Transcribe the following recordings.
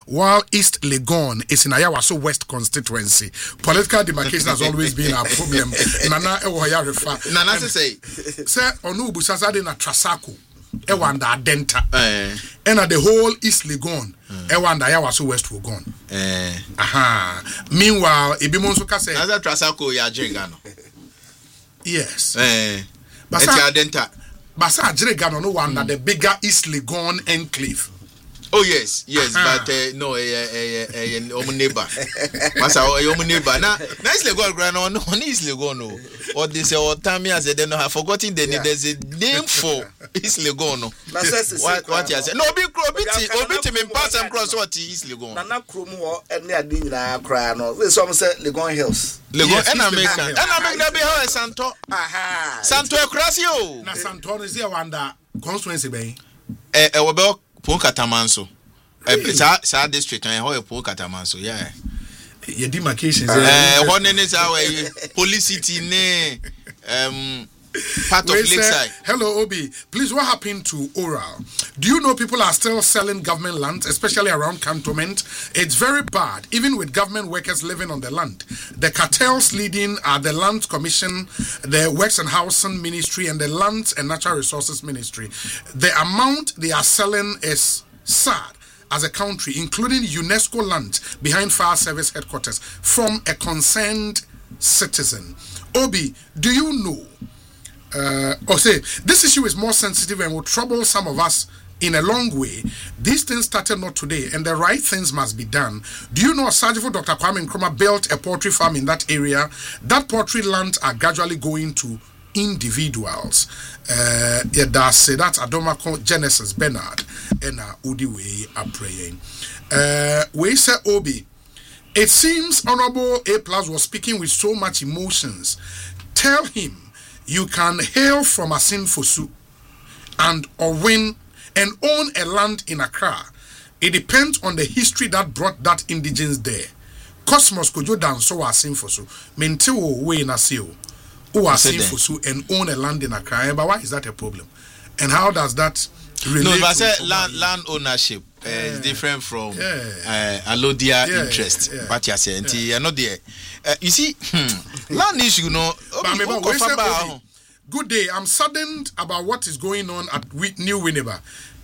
while East Legon is in Ayawaso West constituency. Political demarcation has always been a problem. Nana Ewoya refer. Nana say Onu Busasade na Trasako. Ewanda Denta. And the whole East Legon. Ewanda Ayawaso West will gone. Meanwhile, Ibimonso Kase. Naza Trasako ya Jengano. Yes. Basa Denta. Basa Jregano no one the bigger East Legon enclave. Oh yes, but no, neighbor. Masa neighbor. Now, East Legon grano no, East Legon no. Or this or Tammy as they know have forgotten there's a name for East Legon. What you say? No, Obiti me pass and cross what East Legon. Nana Krumo and near Dina Crano. This almost said Legon Hills. Legon and I make that be how Santo. Santo Crasio. Na Santo is here wanda constituency bay. Wabel Katamanso. Sa district and how Port Katamanso, yeah. Your demarcations. One is our policity ne part of Lakeside. Hello, Obi. Please, what happened to Oral? Do you know people are still selling government land, especially around cantonment? It's very bad, even with government workers living on the land. The cartels leading are the Land Commission, the Works and Housing Ministry, and the Lands and Natural Resources Ministry. The amount they are selling is sad as a country, including UNESCO land behind Fire Service headquarters, from a concerned citizen. Obi, do you know? This issue is more sensitive and will trouble some of us in a long way. These things started not today, and the right things must be done. Do you know Sajifo Dr. Kwame Nkrumah built a poultry farm in that area? That poultry land are gradually going to individuals. That's Adomako Genesis Bernard and Udiwe are praying. We say Obi. It seems Honorable A+ was speaking with so much emotions. Tell him you can hail from Asinfosu and or win and own a land in Accra. It depends on the history that brought that indigents there. Cosmos Kojo Danso Asinfosu. Mentiwo we nasio. Who Asinfosu and own a land in Accra. But why is that a problem? And how does that relate? No, but I said land ownership is different from Alodia interest. But you say, not there. You see, land issue, Good day. I'm saddened about what is going on at New Winneba.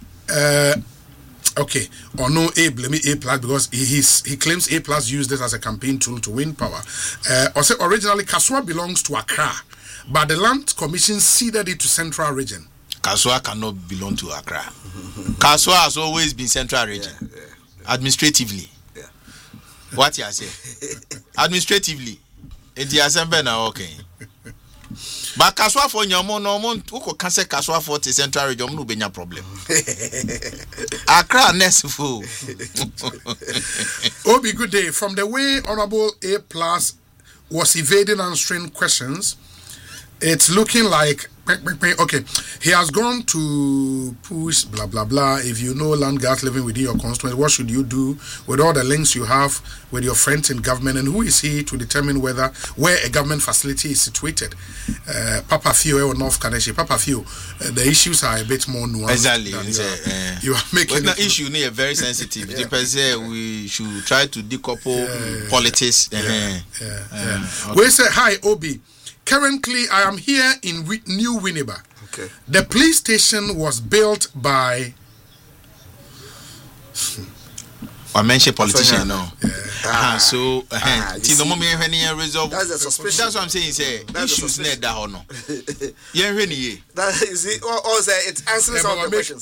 Okay, or no blame A+ because he claims A+ used this as a campaign tool to win power. Also, originally Kaswa belongs to Accra, but the Land Commission ceded it to Central Region. Kaswa cannot belong to Accra. Kaswa has always been Central Region, administratively. What you say? Administratively, in the assembly now, okay. But Kaswa for Nyamo no mon who can say Kaswa for the Central Region no be problem. Accra Nesfu. Obi, good day. From the way Honorable A+ was evading answering questions, it's looking like okay, he has gone to push blah blah blah. If you know land guards living within your constituency, what should you do with all the links you have with your friends in government, and who is he to determine where a government facility is situated? Papa Fio or North Kaneshi. Papa Fio, the issues are a bit more nuanced. Exactly. You are making the issue near very sensitive. We should try to decouple politics. Okay. We say hi, Obi. Currently, I am here in New Winneba. Okay. The police station was built by. I mentioned politician now. So, that's the suspicion. That's what I'm saying. Say issues net that or no. Yeah, really. That is it. Also, it answers all the questions.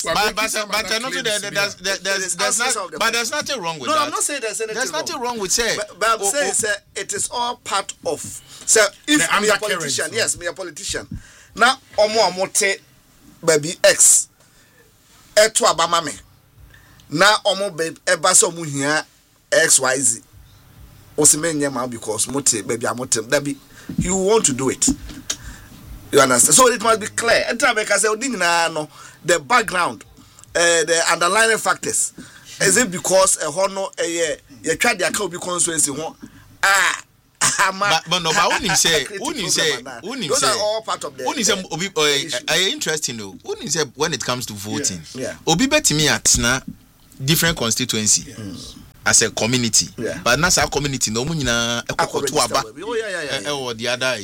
But there's nothing wrong with that. No, I'm not saying there's anything wrong. There's nothing wrong with say. But I'm saying it is all part of. So if me a politician, yes, me a politician. Now, omo baby X. Eto abama me. Na omo eba so mu hia XYZ osimenye ma because mote baby amotem that be you want to do it, you understand, so it must be clear. Enta make say odi nyina no the background, the underlying factors. Is it because a hono ye twa dia ka obi constituency ho but no, but when you say those are all part of the interesting though. When it comes to voting, yeah. Obi betimi atna different constituency. as a community. But not our community. No, munina the other.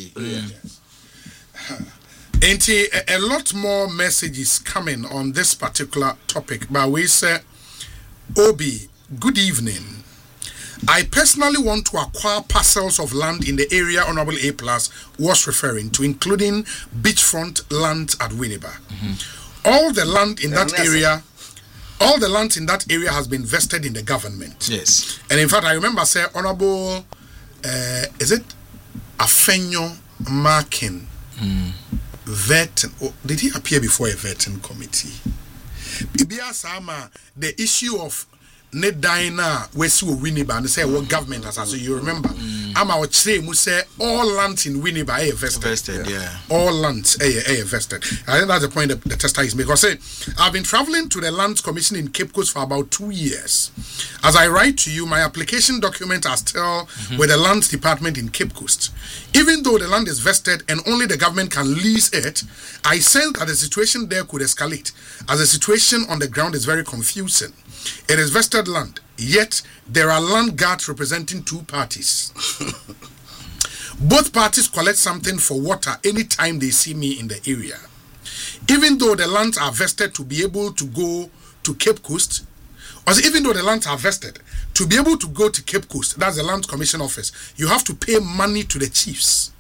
Ain't a lot more messages coming on this particular topic. But we say, Obi, good evening. I personally want to acquire parcels of land in the area Honorable A+ was referring to, including beachfront land at Winneba. All the land in that area. All the land in that area has been vested in the government. Yes. And in fact, I remember say Honorable, is it Afenyo Markin, vetting? Oh, did he appear before a vetting committee? Ibia Sama, the issue of Nedina, Wesu Winneba, and say what government has. So you remember, Ama Ochre mu say all lands in Winneba are vested. All lands are vested. I think that's the point that the tester is making. Because say, I've been traveling to the Lands Commission in Cape Coast for about 2 years. As I write to you, my application documents are still with the Lands Department in Cape Coast. Even though the land is vested and only the government can lease it, I sense that the situation there could escalate, as the situation on the ground is very confusing. It is vested land, yet there are land guards representing two parties. Both parties collect something for water anytime they see me in the area. Even though the lands are vested to be able to go to Cape Coast, or even though the lands are vested to be able to go to Cape Coast, that's the Land Commission office, you have to pay money to the chiefs.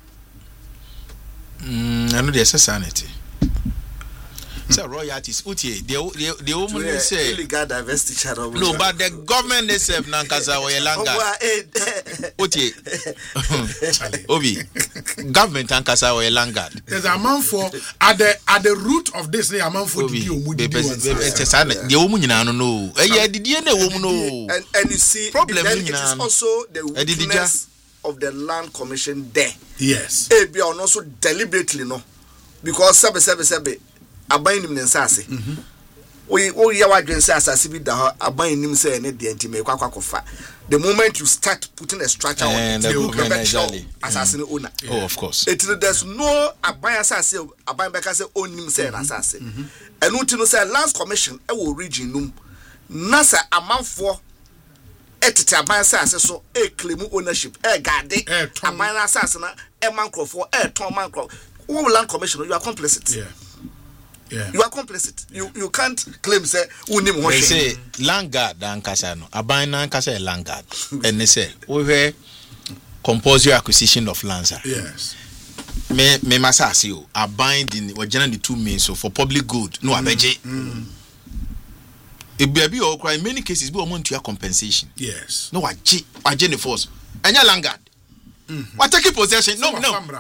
I know there's a sanity. So royalties, the woman say illegal diversity. No, but the government itself nankasa or Elanga. Obi, government nankasa or Elanga. There's a man for at the root of this. The amount for the woman no. Did you know? And you see, problem then it is also the weakness of the Land Commission there. Yes. Be also deliberately no, because sabe. Abayin nim nsase we ya wadwen nsase bi da abayin nim say ne de ntime kwakwakofa. The moment you start putting a structure on it, you will assassin owner. Oh, of course. There's no abayin nsase abayin beka say own nim say nsase and until say Lands Commission e wo region num nasa amanfo etete abayin nsase so e claim ownership e gade abayin nsase na e mankrofo e ton mankrofo. Land Commission, you are complicit. You are complicit. You can't claim say unim they say land guard and kasano abina kasa land guard and they say we compulsory acquisition of lands. Yes. Me masasi you abiding we generally the two means so for public good no abeje. It be all cry in many cases be want to your compensation. Yes. No aje the force. Anya land guard. What take possession? No.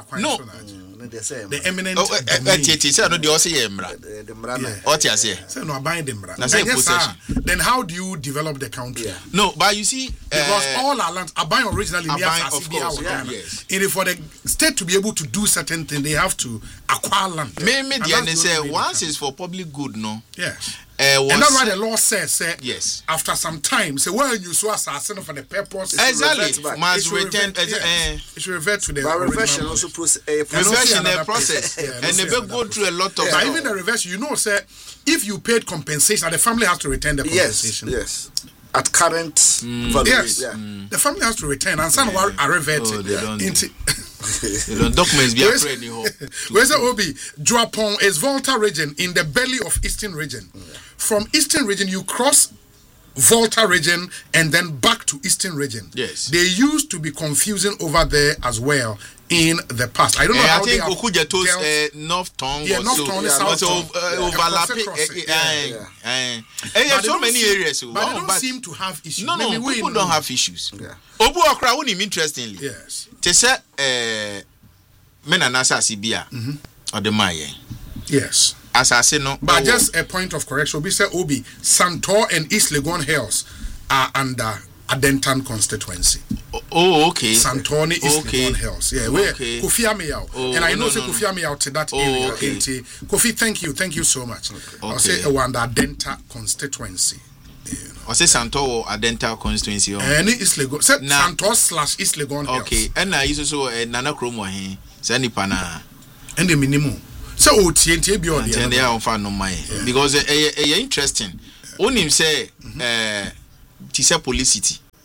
The eminent no the also say no abide the then how do you develop the country? No, but you see because all our lands are buying originally of course, yes. And for the state to be able to do certain things they have to acquire land. Maybe they say once it's for public good, no. Yes. And that's why the law says, yes. After some time, say when you saw assassin for the purpose, exactly, must return. It should revert to the reversion also process and they will go through a lot of. But even the reverse, you know, say if you paid compensation, the family has to return the compensation. Yes. At current value. Yes. The family has to return, and some are reverted. They don't documents be afraid. Where's the Obi? Joapon is Volta region in the belly of Eastern region. From Eastern region, you cross Volta region and then back to Eastern region. Yes. They used to be confusing over there as well in the past. I don't know how I think Okuja told North Tongue. Yeah, North Tongue is South Tongue. Overlapping. So many areas. But they don't seem to have issues. No, people don't have issues. Obu Okra unim interestingly. Yes. They say men and Sibia or the Maya. Yes. As I say no. But just a point of correction. We say Obi, Santor and East Legon Hills are under Adentan constituency. Oh, okay. Santoni is Legon Hills. Yeah, where Kofi Ameyao. And I know Kofi Ameyao to that area. Okay. Kofi, thank you so much. I'll say under Adenta constituency. I say Santor Adenta constituency. Any East Legon. Say Santor / East Legon Hills. Okay. And I used to Nana Kromo he. Sani pana. And the minimum. So TNT be on the no mind because interesting. Onim say politicity.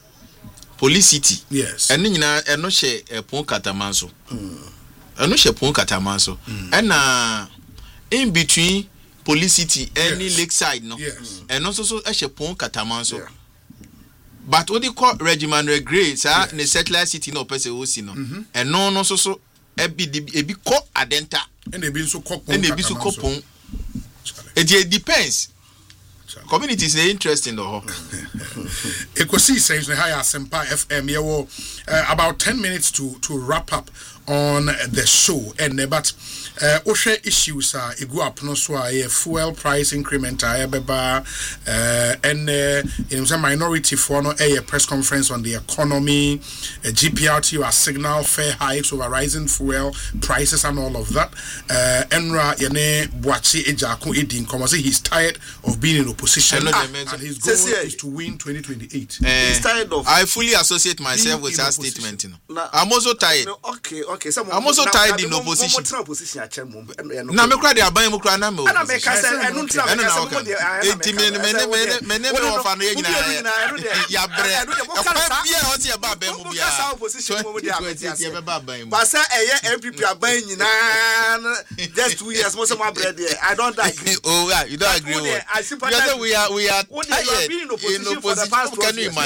Police City. Yes. And no she pon katamanso. No she pon katamanso. And in between Police City and Lakeside no. Yes. And also so she pon katamanso. Yeah. But what they call Regiment Gray, sir, in the satellite city no person who see no. And no so ebi ko adenta. And they been so cock. And they be so kopon. It depends. Community is interesting though. Ekosi says the higher Sempa FM. Yeah, about 10 minutes to wrap up on the show. And but Oshe issues are igu up no so fuel price increment beba and in some minority for no a press conference on the economy, GPRT or signal fare hikes over rising fuel prices and all of that. Enra yene Boachi Ejaku Edin come say he's tired of being in opposition and his goal is to win 2028. He's tired of. I fully associate myself with that statement. You know. I'm also tired. Okay. I'm also tired in opposition. Na me kra de aban mu kra na me. Na me ka se enu ntra me ka se me ofa no nyina ya bre. Akwa bia o ti e ba aban mu bia. Ka opposition mu de aban. Ba sa eye MPP aban nyina just 2 years mo se mo bre there. I don't agree. Oh yeah, you don't agree with. Because we are tired in opposition for the past 2 years.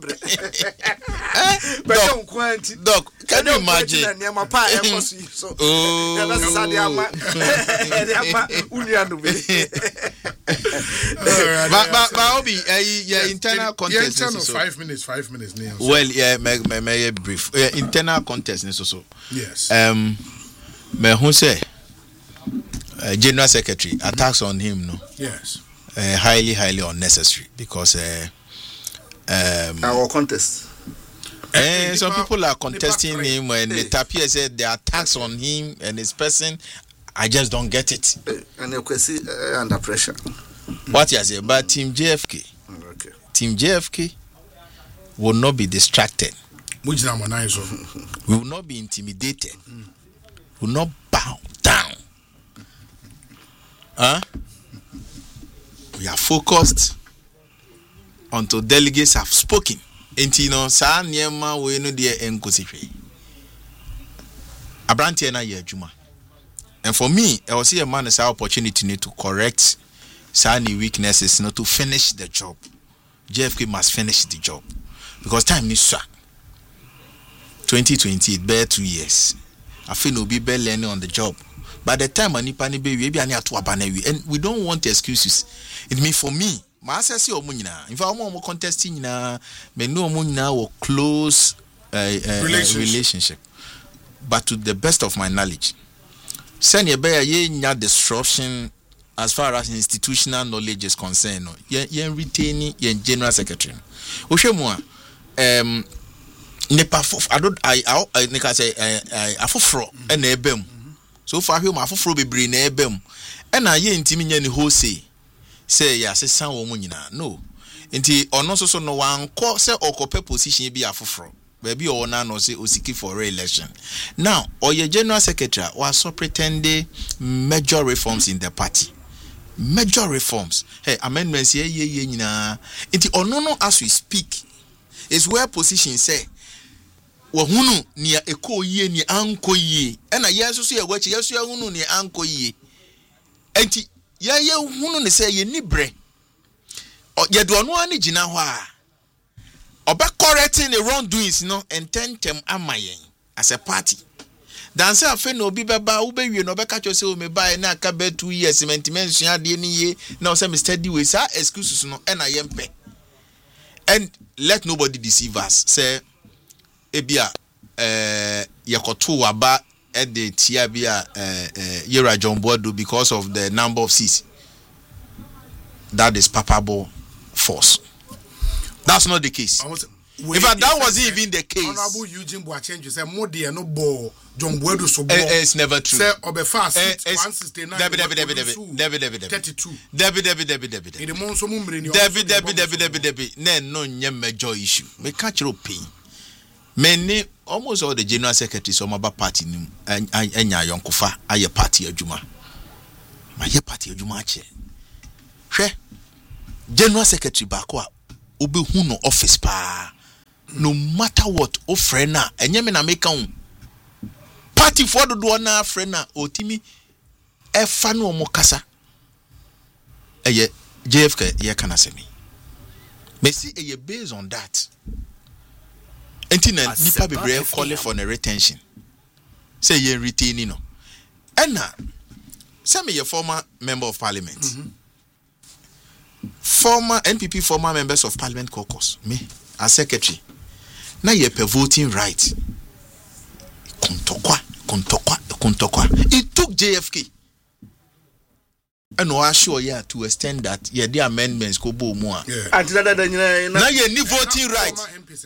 Doc, can you imagine? But Obi, internal contest. Yeah, 5 minutes. Well, yeah, may brief. Internal contest, so. Yes. Me who say, General Secretary attacks on him, no. Yes. Highly unnecessary because our contest. Some people are contesting him and the Tapia said the attacks on him and his person. I just don't get it. And you can see under pressure. What you say? But Team JFK will not be distracted. We will not be intimidated. We will not bow down. We are focused until delegates have spoken. Entino sa niema we no de enkosihwe. Abrantie na ye adwuma. And for me, I was see a man as an opportunity to correct some weaknesses, to finish the job. JFK must finish the job because time is short. 2020, bear 2 years. I feel no be learning on the job. By the time Anipani be we be ani atu abanewi, and we don't want excuses. It means for me, my assessee omunyina. In fact, omo contesting na me no omunyina or close relationship. But to the best of my knowledge, send ye be ye nya disruption as far as institutional knowledge is concerned. Ye retaining ye general secretary. Oshemwa nepa I nika say afofro na ebem. So far him afofro bebre na ebem. E na ye ntimi nya ni ho say ya sesan wo mu nyina. No. Nti ono so no wanko say okope position bi afofro. Baby or na no say osiki for re-election. Now, your general secretary was so pretending major reforms in the party. Major reforms. Hey, amendments ye nyina. Nti ono no as we speak is where position say wahunu ni eko ye ni anko ye. Ena yeso so ye wachi yeso ya hunu ni anko ye. Enti ye hunu ne say ye ni bre. Ye do ono ani gina ho a. Oba correcting the wrongdoings and tentem amayen as a party. Danse afe no bi beba wo be wie no be ka cho se o me buy na aka be 2 years sentiment sua de ni ye na o se me steady way sa excuses no e na yempe. And let nobody deceive us. Say ebia yakoto aba e de tia bia Yera John Boadu because of the number of seats. That is palpable force. That's not the case. In fact, that wasn't even the case. Honorable Eugene Boachenji said, "More dear no ball. John Boadu so ball." It's never true. Say Obefast 169. Debbie. 32. Debbie. In the month, Debbie. No, major issue. We catch your pain. Many, almost all the general secretaries of my party, and Yonkofa, are your party of Juma. My party of Juma. General secretary Bakwa. Obe huno office pa no matter what o friend na enye me na make am party for do na friend na otimi e fa no mo kasa eye JFK ye kana semi me see eye based on that entina nipa bebre call for a retention say ye retaining no and some your former member of parliament former NPP former members of parliament caucus me as secretary now you per voting right kontokwa it took JFK and no assure you to extend that the amendments go bo more now you need voting right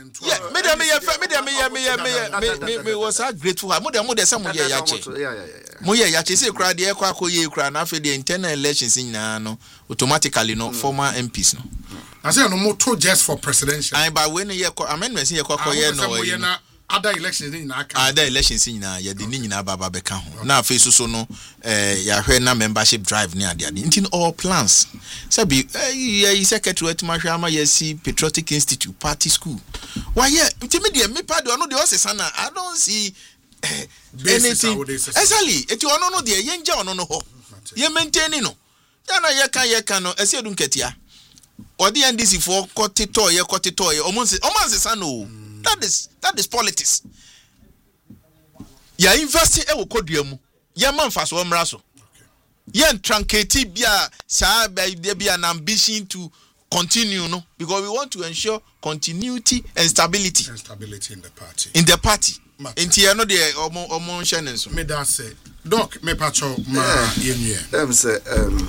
me was grateful mo some yache say kra de ekwa koye kra na fe the internal elections in no automatically no former MPs no I say no more just for presidential and by when ye amendments ye koye no other elections in ye de ni nyina baba beka ho na afi so no ya hwe na membership drive ni ade in all plans say be ye secretary at mahwa ye see Patriotic Institute party school why ye ntimi de me pa de no de o sesa na I don't see anything exactly eti ono no de ye nja ono no ho ye maintain no ya na ye kan no ese edu nketia odi NDC for kotito ye omonse sesa no that is politics. Ya investing e wo kodua mu. Ya manfa so mra so. Ya tranketi bia sa bia an ambition to continue no because we want to ensure continuity and stability. In the party. Enti ya no de omo nhye so. Me da say doc me pacho ma yenye. Say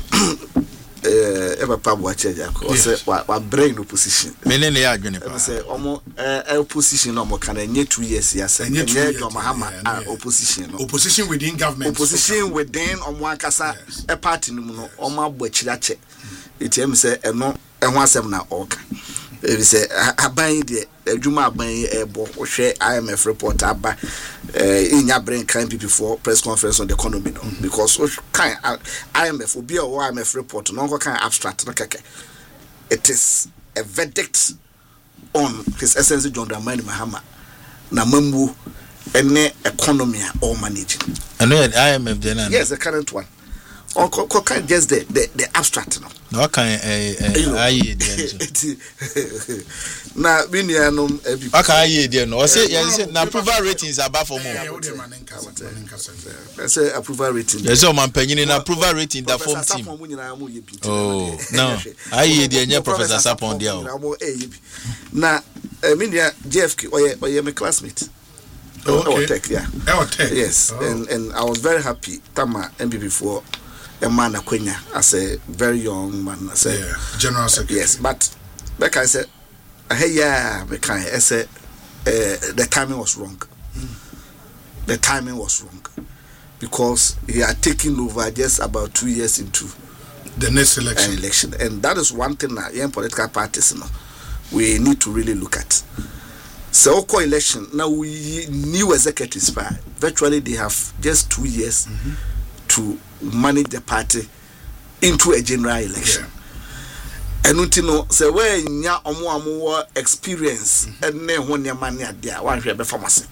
ever pab watch or say wa brain opposition menene ya adwene pa say omo opposition no mo kan enye 2 years ya say enye do mahama opposition within government within omo akasa a party no no omo abachirache etem say eno ho asem na oka e say aban de adwuma aban ebo hwe IMF report aba inya brain kan people for press conference on the economy no because kan IMF obi o IMF report no kan abstract no keke it is a verdict on His Excellency John Dramani Mahama na mambu ene economy or managing and IMF then yes the current one or can just the abstract no can na binia no okay there no say na approval ratings above for more say approval rating yes o man panyin na approval rating da form team oh no aye there nya Professor Sapon there na binia JFK oye my classmate okay yes and I was very happy tama MPP for a man Akwenya as a very young man as a general secretary. Yes, but like I said, I said the timing was wrong. The timing was wrong because he had taken over just about 2 years into the next election, and that is one thing that young political parties we need to really look at. So election now we new executives virtually they have just 2 years to manage the party into a general election. And untino say where nya omo experience and ne ho ne man dia wan hwe be pharmacy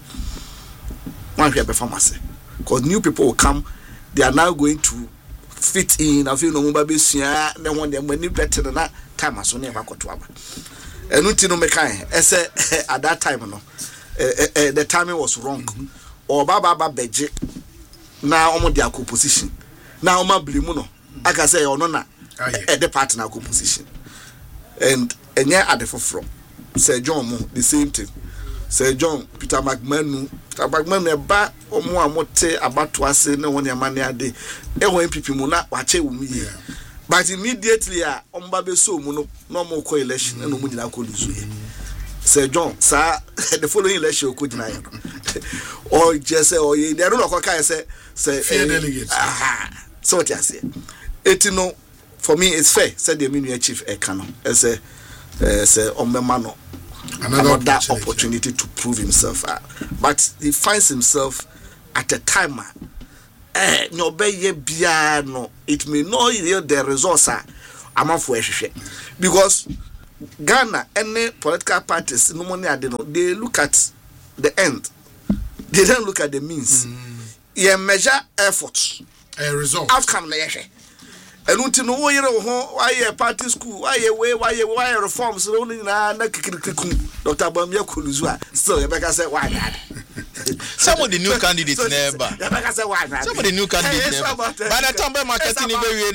because new people will come, they are now going to fit in. I feel no more baby sua ne ho ne mani better na time aso ne ba koto aba and untino mekan say at that time no the timing was wrong or baba beje na omo dia opposition na oma blimu no aka say ono na the partner opposition and enye adefofro Sir John mo the same thing Sir John Peter McMahon e ba omo amote abato ase ne won yamane ade e won MPP mu na wache wo mi but immediately omba be so mu no no mo ko election no mu nyina ko luzu Sir John sa the following election ko jina yo or just say or ye dey no ko kai say delegates so what you say it no for me it's fair said the Minister Chief Ekano as a ombemano another opportunity to prove himself but he finds himself at a time no be ye bia no it may not yield the resource amafo ehwehwe because Ghana, any political parties, no money, they look at the end. They don't look at the means. You measure efforts. A result. Outcome, and until no why party school, why reforms, only Dr. Bamia Kuluzua. So Rebecca said, why not? Some of the new candidates never. Some of the new candidates never. By the time by marketing,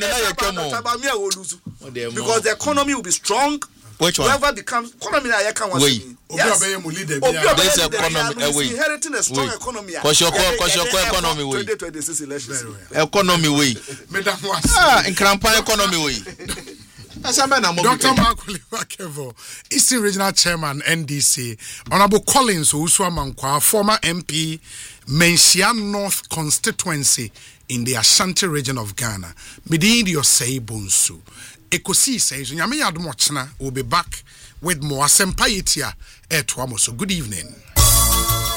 because the economy will be strong. Which one? Whoever becomes economy, I can't want to. Yes. There's economy. Inheriting a strong economy. Cause your economy way. 2026 elections. Economy way. In Krampa economy way. Dr. Mark Oliver, Eastern Regional Chairman, NDC, Honorable Collins Uswamankwa, former MP, Menchia North Constituency in the Ashanti region of Ghana. Midin Yosei Bonsu. Ekosi says, Nyame Yadumochna will be back with more Sempayitia at Wamoso. Good evening.